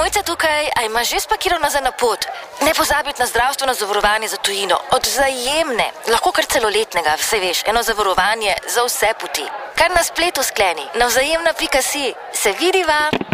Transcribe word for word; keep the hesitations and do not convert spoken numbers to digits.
Mojca tukaj, a imaš že spakirano za na pot? Ne pozabiti na zdravstveno zavarovanje za tujino. Od Vzajemne, lahko kar celoletnega, vse veš, eno zavarovanje za vse poti. Kar na spletu skleni, na vzajemna pika si. Se vidiva?